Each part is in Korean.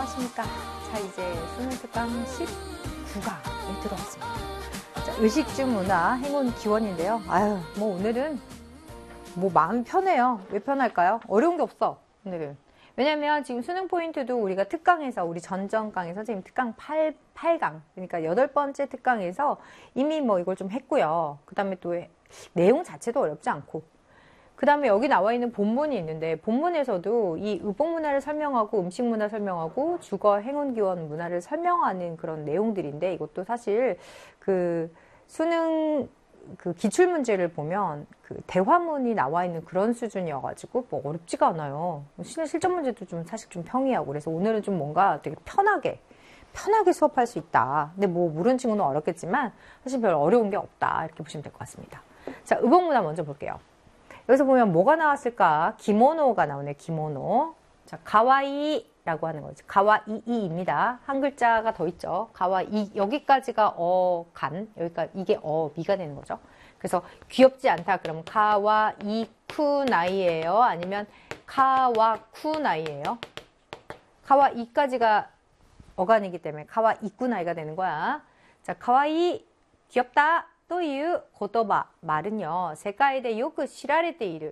안녕하십니까. 자, 이제 수능 특강 19강에 들어왔습니다. 자, 의식주 문화 행운 기원인데요. 아유, 뭐 오늘은 뭐 마음 편해요. 왜 편할까요? 어려운 게 없어, 오늘은. 왜냐면 지금 수능 포인트도 우리가 특강에서, 우리 전전강의 선생님 특강 8강, 그러니까 8번째 특강에서 이미 뭐 이걸 좀 했고요. 그 다음에 또 내용 자체도 어렵지 않고, 그 다음에 여기 나와 있는 본문이 있는데, 본문에서도 이 의복 문화를 설명하고 음식 문화 설명하고 주거 행운 기원 문화를 설명하는 그런 내용들인데, 이것도 사실 그 수능 그 기출 문제를 보면 그 대화문이 나와 있는 그런 수준이어가지고 뭐 어렵지가 않아요. 실전 문제도 좀 사실 좀 평이하고, 그래서 오늘은 좀 뭔가 되게 편하게 수업할 수 있다. 근데 뭐 모르는 친구는 어렵겠지만 사실 별 어려운 게 없다, 이렇게 보시면 될 것 같습니다. 자, 의복 문화 먼저 볼게요. 여기서 보면 뭐가 나왔을까? 기모노가 나오네, 기모노. 자, 가와이라고 하는 거죠. 가와이이입니다. 한 글자가 더 있죠. 가와이, 여기까지가 간, 여기까지, 이게 미가 되는 거죠. 그래서 귀엽지 않다, 그러면 가와이쿠나이예요? 아니면 카와쿠나이예요? 가와이까지가 어간이기 때문에 가와이쿠나이가 되는 거야. 자, 가와이, 귀엽다. という言葉 말은요, 세계에 요크 시라레테 이르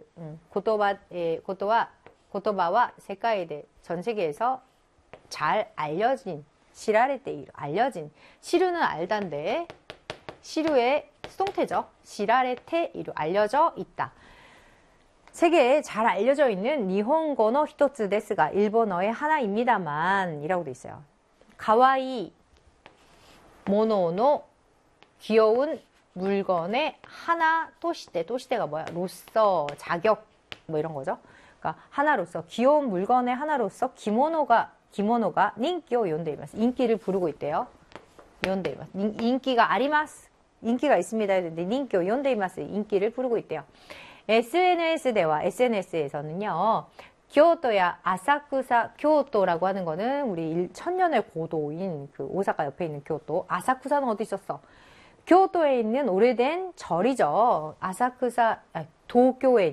고토바와 세계에 전 세계에서 잘 알려진 시라레테 이르 알려진 시루는 알단데 시루의 수동태죠. 시라레테 이르 알려져 있다. 세계에 잘 알려져 있는 니혼고노 히토츠 데스가 일본어의 하나입니다만 이라고 돼 있어요. 가와이 모노노 귀여운 물건의 하나 또시대가 뭐야? 로서, 자격, 뭐 이런 거죠. 그러니까 하나로서, 귀여운 물건의 하나로서 기모노가 인기요 연대이마스. 인기를 부르고 있대요. 연대이마스. 인기가 아리마스. 인기가 있습니다. 근데 인기요 연대이마스. 인기를 부르고 있대요. SNS 대화, SNS에서는요. 교토야 아사쿠사, 교토라고 하는 거는 우리 천년의 고도인 그 오사카 옆에 있는 교토. 아사쿠사는 어디 있었어? 교토에 있는 오래된 절이죠. 아사쿠사, 동경에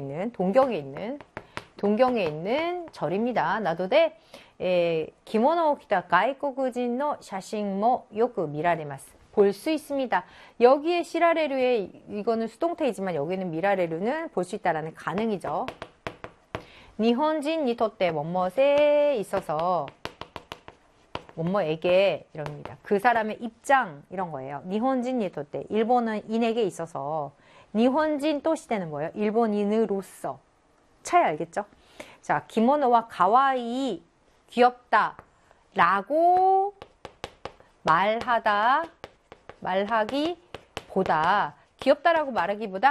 있는 절입니다. 나도데 기모노 오키타 가이코쿠진의 샤싱모 요크 미라레마스. 볼 수 있습니다. 여기에 시라레루에 이거는 수동태이지만 여기는 미라레루는 볼 수 있다라는 가능이죠. 니혼진 니토테 뭐뭇에 있어서 뭐뭐에게 이럽니다. 그 사람의 입장 이런 거예요. 니혼진 니토테 일본인에게 있어서 니혼진 또 시대는 뭐예요? 일본인으로서. 차이 알겠죠? 자, 기모노와 가와이 귀엽다 라고 말하기보다 귀엽다라고 말하기보다